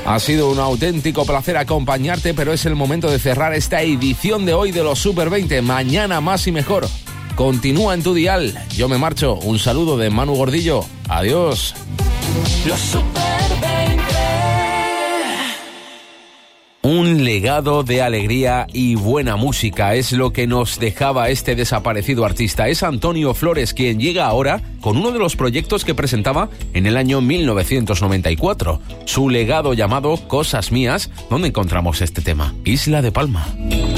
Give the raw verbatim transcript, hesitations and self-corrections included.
Ha sido un auténtico placer acompañarte, pero es el momento de cerrar esta edición de hoy de los Super veinte. Mañana más y mejor. Continúa en tu dial. Yo me marcho. Un saludo de Manu Gordillo. Adiós. Los Super veinte. Un legado de alegría y buena música es lo que nos dejaba este desaparecido artista. Es Antonio Flores quien llega ahora con uno de los proyectos que presentaba en el año mil novecientos noventa y cuatro. Su legado llamado Cosas Mías, donde encontramos este tema, Isla de Palma.